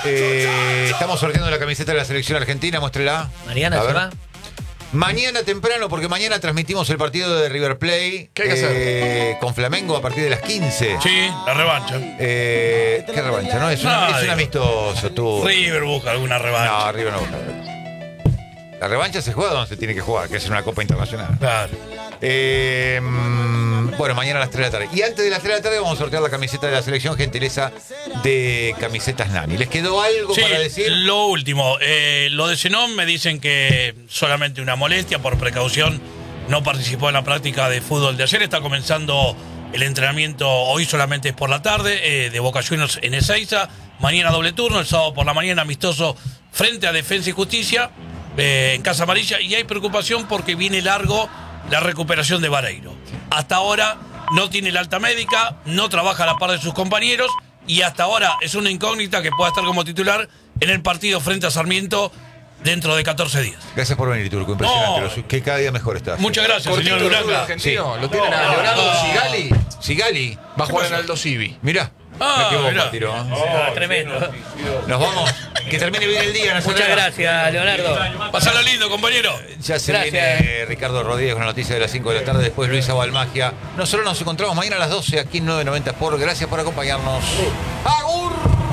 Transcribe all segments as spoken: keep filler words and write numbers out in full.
Eh, estamos sorteando la camiseta de la selección argentina, muéstrela. Mariana se va. Mañana temprano, porque mañana transmitimos el partido de River Plate. ¿Qué hay que eh, hacer? con Flamengo a partir de las quince. Sí, la revancha. Eh, ¿Qué revancha? No, es, una, No, es un amistoso, tú. River busca alguna revancha. No, River no busca. La revancha se juega donde se tiene que jugar, que es en una Copa Internacional. Claro. Eh, bueno, mañana a las tres de la tarde. Y antes de las tres de la tarde vamos a sortear la camiseta de la selección, gentileza de Camisetas Nani. ¿Les quedó algo Sí, para decir? lo último. Eh, lo de Zenón me dicen que solamente una molestia, por precaución, no participó en la práctica de fútbol de ayer. Está comenzando el entrenamiento, hoy solamente es por la tarde, eh, de Boca Juniors en Ezeiza. Mañana doble turno, el sábado por la mañana amistoso frente a Defensa y Justicia, eh, en Casa Amarilla. Y hay preocupación porque viene largo la recuperación de Vareiro. Hasta ahora no tiene la alta médica, no trabaja a la par de sus compañeros y hasta ahora es una incógnita que pueda estar como titular en el partido frente a Sarmiento dentro de catorce días. Gracias por venir, Turco. Impresionante. No. Lo- que cada día mejor estás. Muchas gracias, Cortito, señor el fútbol Uranga. argentino. Sí. Lo tienen a No, Leonardo no. Sigali. Sigali. Va a jugar en Aldo Civi. Mirá. Ah, Mirá qué bomba mirá. tiró. Ah, tremendo. Nos vamos. Que termine bien el día. Muchas Nacional. gracias, Leonardo. Pasalo lindo, compañero. Ya se Gracias. viene Ricardo Rodríguez con la noticia de las cinco de la tarde. Después Luisa Balmagia. Nosotros nos encontramos mañana a las doce aquí en nueve noventa Sport. Gracias por acompañarnos. ¡Agur!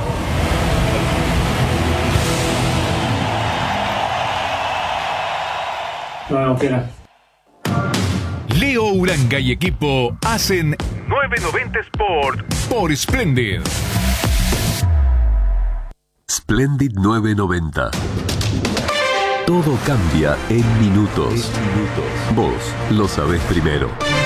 No, no, espera. Leo Uranga y equipo hacen nueve noventa Sport por Splendid. Splendid nueve noventa. Todo cambia en minutos. Vos lo sabés primero.